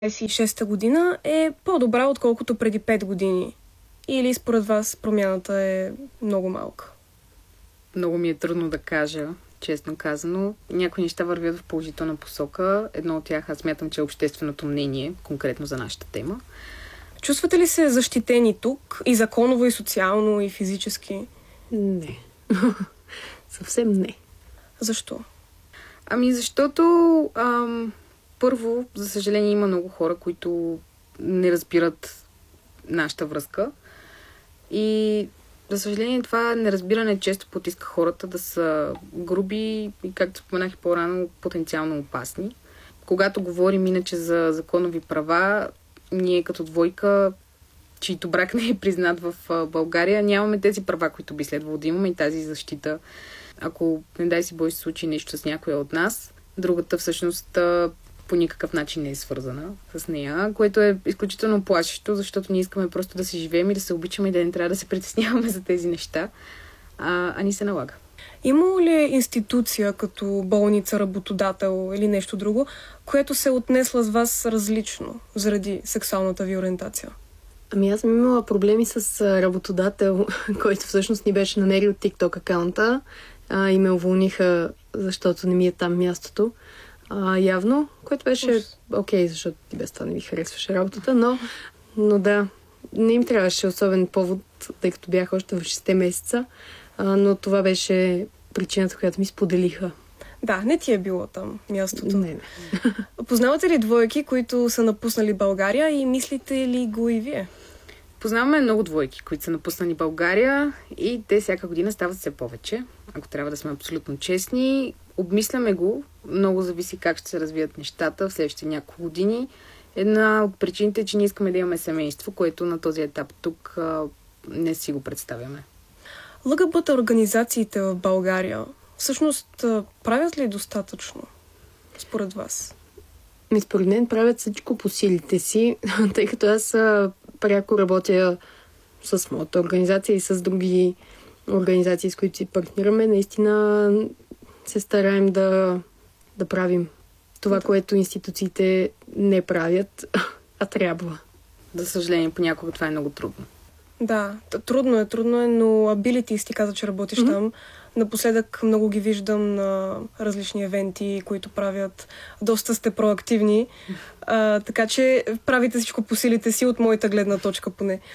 2026 година е по-добра, отколкото преди 5 години? Или според вас промяната е много малка? Много ми е трудно да кажа, честно казано. Някои неща вървят в положителна посока. Едно от тях аз смятам, че е общественото мнение, конкретно за нашата тема. Чувствате ли се защитени тук? И законово, и социално, и физически? Не. Съвсем не. Защо? Защото първо, за съжаление, има много хора, които не разбират нашата връзка. И за съжаление, това неразбиране често потиска хората да са груби и, както споменах и по-рано, потенциално опасни. Когато говорим иначе за законови права, ние като двойка, чийто брак не е признат в България, нямаме тези права, които би следвало да имаме и тази защита. Ако, не дай си Боже, се случи нещо с някоя от нас, другата всъщност по никакъв начин не е свързана с нея, което е изключително плашещо, защото ние искаме просто да си живеем и да се обичаме и да не трябва да се притесняваме за тези неща, а ни се налага. Има ли институция като болница, работодател или нещо друго, което се е отнесла с вас различно заради сексуалната ви ориентация? Аз съм имала проблеми с работодател, който всъщност ни беше намерил TikTok акаунта и ме уволниха, защото не ми е там мястото. Явно, което беше окей, защото ти без това не ви харесваше работата, но да, не им трябваше особен повод, тъй като бях още в 6 месеца, но това беше причината, която ми споделиха. Да, не ти е било там мястото. Не. Познавате ли двойки, които са напуснали България и мислите ли го и вие? Познаваме много двойки, които са напуснали България и те всяка година стават все повече. Ако трябва да сме абсолютно честни, обмисляме го. Много зависи как ще се развият нещата в следващите няколко години. Една от причините е, че ние искаме да имаме семейство, което на този етап тук не си го представяме. ЛГБТ организациите в България всъщност правят ли достатъчно, според вас? Според мен правят всичко по силите си, тъй като аз пряко работя с моята организация и с други организации, с които си партнираме. Наистина се стараем да правим това, което институциите не правят, а трябва. За съжаление, понякога това е много трудно. Да, трудно е, но Abilities, ти каза, че работиш там. Напоследък много ги виждам на различни евенти, които правят. Доста сте проактивни. Така че правите всичко по силите си, от моята гледна точка поне.